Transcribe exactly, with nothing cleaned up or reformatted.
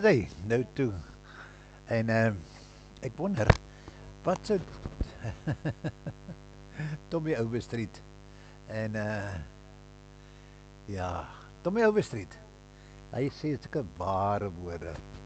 Hey, nou toe. En ehm ek wonder wat sou Tommy Overstreet en uh ja, Tommy Overstreet. Hy sê sulke ware woorde.